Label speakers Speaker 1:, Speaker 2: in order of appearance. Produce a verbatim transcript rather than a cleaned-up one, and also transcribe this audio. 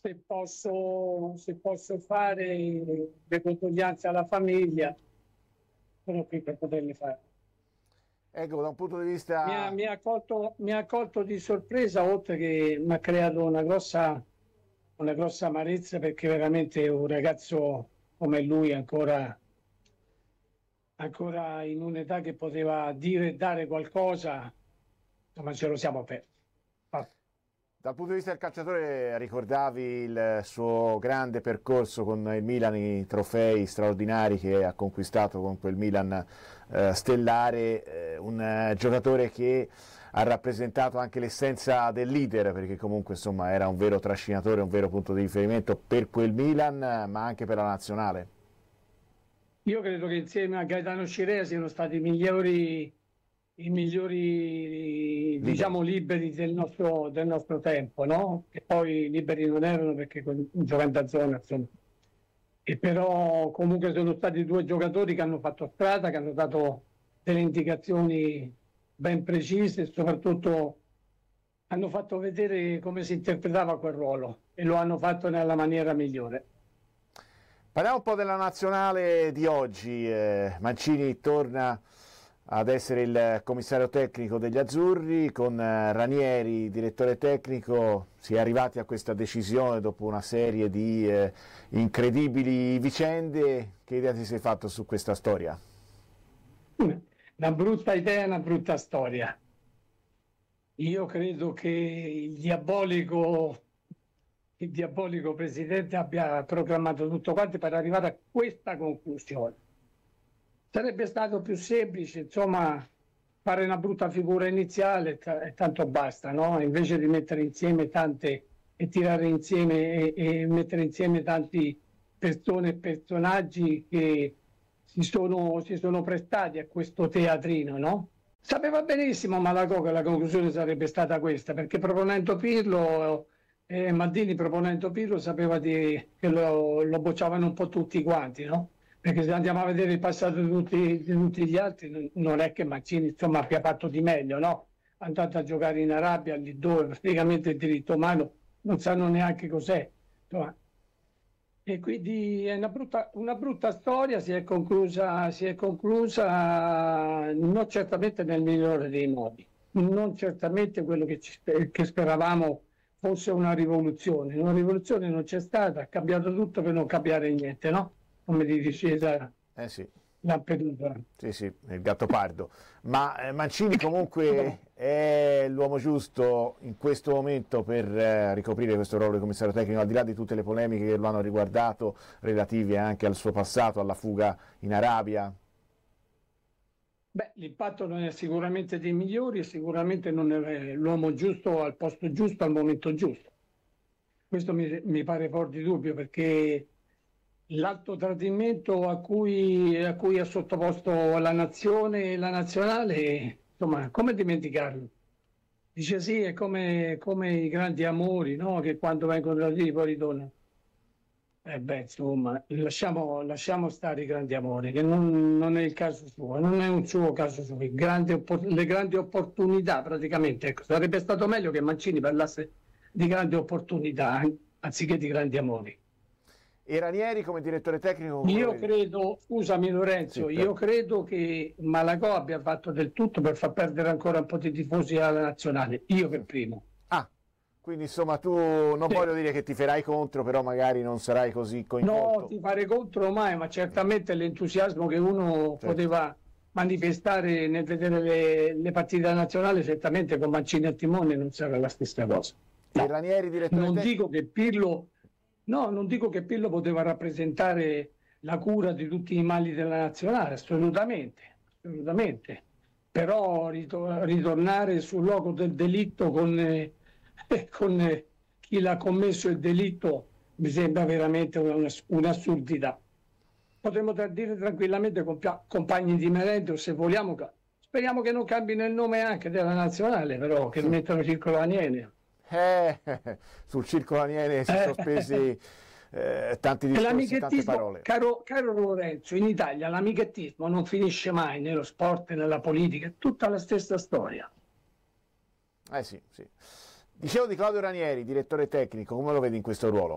Speaker 1: se posso, se posso fare le condoglianze alla famiglia, sono qui per poterle fare.
Speaker 2: Ecco, da un punto di
Speaker 1: Mi ha,
Speaker 2: vista...
Speaker 1: mi ha colto, mi ha colto di sorpresa, oltre che mi ha creato una grossa, una grossa amarezza, perché veramente un ragazzo come lui ancora, ancora in un'età che poteva dire e dare qualcosa, insomma ce lo siamo persi. Ah,
Speaker 2: Dal punto di vista del calciatore, ricordavi il suo grande percorso con il Milan, i trofei straordinari che ha conquistato con quel Milan eh, stellare, eh, un eh, giocatore che ha rappresentato anche l'essenza del leader, perché comunque insomma era un vero trascinatore, un vero punto di riferimento per quel Milan, ma anche per la nazionale.
Speaker 1: Io credo che insieme a Gaetano Scirea siano stati i migliori, i migliori,
Speaker 2: Liberi.
Speaker 1: diciamo, liberi del nostro, del nostro tempo, no? Che poi liberi non erano, perché con- giocando a zona, insomma. E però comunque sono stati due giocatori che hanno fatto strada, che hanno dato delle indicazioni ben precise, e soprattutto hanno fatto vedere come si interpretava quel ruolo, e lo hanno fatto nella maniera migliore.
Speaker 2: Parliamo un po' della nazionale di oggi. Eh, Mancini torna ad essere il commissario tecnico degli azzurri, con eh, Ranieri, direttore tecnico. Si è arrivati a questa decisione dopo una serie di eh, incredibili vicende. Che idea ti sei fatto su questa storia?
Speaker 1: Una brutta idea, una brutta storia. Io credo che il diabolico, il diabolico presidente abbia programmato tutto quanto per arrivare a questa conclusione. Sarebbe stato più semplice, insomma, fare una brutta figura iniziale e ta- e tanto basta, no? Invece di mettere insieme tante e tirare insieme e, e mettere insieme tanti persone e personaggi che si sono, si sono prestati a questo teatrino, no? Sapeva benissimo Malagò che la conclusione sarebbe stata questa, perché proponendo Pirlo, eh, Maldini proponendo Pirlo sapeva di- che lo, lo bocciavano un po' tutti quanti, no? Perché se andiamo a vedere il passato di tutti, di tutti gli altri, non non è che Mancini insomma abbia fatto di meglio, no? È andato a giocare in Arabia, lì dove praticamente il diritto umano non sanno neanche cos'è. Insomma, e quindi è una brutta, una brutta storia, si è conclusa, si è conclusa non certamente nel migliore dei modi, non certamente quello che, ci, che speravamo fosse una rivoluzione. Una rivoluzione non c'è stata, ha cambiato tutto per non cambiare niente, no? Come di discesa
Speaker 2: Eh sì.
Speaker 1: Lampedusa.
Speaker 2: Sì, sì, il Gattopardo. Ma eh, Mancini comunque è l'uomo giusto in questo momento per eh, ricoprire questo ruolo di commissario tecnico, al di là di tutte le polemiche che lo hanno riguardato, relative anche al suo passato, alla fuga in Arabia.
Speaker 1: Beh, l'impatto non è sicuramente dei migliori, e sicuramente non è l'uomo giusto al posto giusto al momento giusto. Questo mi, mi pare fuori di dubbio, perché l'alto tradimento a cui, a cui ha sottoposto la nazione e la nazionale, insomma, come dimenticarlo? Dice sì, è come, come i grandi amori, no? Che quando vengono traditi poi ritornano. Eh beh, insomma, lasciamo, lasciamo stare i grandi amori, che non, non è il caso suo, non è un suo caso suo. I grandi oppor- le grandi opportunità, praticamente, ecco, sarebbe stato meglio che Mancini parlasse di grandi opportunità, eh, anziché di grandi amori.
Speaker 2: E Ranieri come direttore tecnico, come lo
Speaker 1: Io
Speaker 2: vedi?
Speaker 1: credo, scusami
Speaker 2: Sì,
Speaker 1: Lorenzo, io
Speaker 2: prego.
Speaker 1: credo che Malagò abbia fatto del tutto per far perdere ancora un po' di tifosi alla nazionale, io per primo.
Speaker 2: Ah, quindi insomma tu non
Speaker 1: Sì.
Speaker 2: voglio dire che ti farai contro, però magari non sarai così
Speaker 1: No,
Speaker 2: coinvolto.
Speaker 1: ti fare contro mai, ma certamente l'entusiasmo che uno
Speaker 2: Certo.
Speaker 1: poteva manifestare nel vedere le, le partite della nazionale, certamente con Mancini al timone non sarà la stessa cosa.
Speaker 2: E
Speaker 1: No,
Speaker 2: Ranieri direttore
Speaker 1: non
Speaker 2: tecnico?
Speaker 1: dico che Pirlo, no, non dico che Pirlo poteva rappresentare la cura di tutti i mali della nazionale, assolutamente, assolutamente. Però rito- ritornare sul luogo del delitto con, eh, con eh, chi l'ha commesso il delitto mi sembra veramente una- un'assurdità. Potremmo tra- dire tranquillamente compia- compagni di merenda, o se vogliamo, ca- speriamo che non cambino il nome anche della nazionale, però che mettano Circolo Aniene.
Speaker 2: Eh, sul circolo Aniene si sono spesi eh, tanti
Speaker 1: E
Speaker 2: discorsi, tante
Speaker 1: l'amichettismo,
Speaker 2: parole.
Speaker 1: caro, caro Lorenzo, in Italia l'amichettismo non finisce mai nello sport, nella politica, è tutta la stessa storia.
Speaker 2: Eh sì, sì. Dicevo di Claudio Ranieri, direttore tecnico, come lo vedi in questo ruolo?